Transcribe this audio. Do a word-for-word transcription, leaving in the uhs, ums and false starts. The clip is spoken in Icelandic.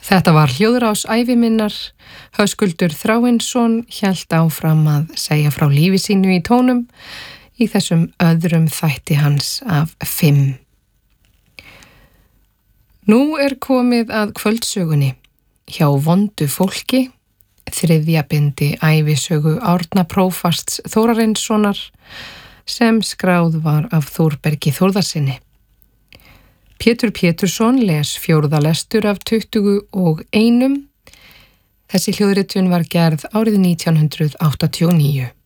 Þetta var hljóðrás æviminnar. Höskuldur Þráinsson hélt áfram að segja frá lífi sínu í tónum í þessum öðrum þætti hans af fimm. Nú er komið að kvöldsögunni hjá vondu fólki, þriðja bindi ævisögu Árna prófasts Þórarinssonar sem skráð var af Þórbergi Þórðarsyni. Pétur Pétursson les fjórða lestur af tuttugu og einum. Þessi hljóðritun var gerð árið nítján hundruð áttatíu og níu.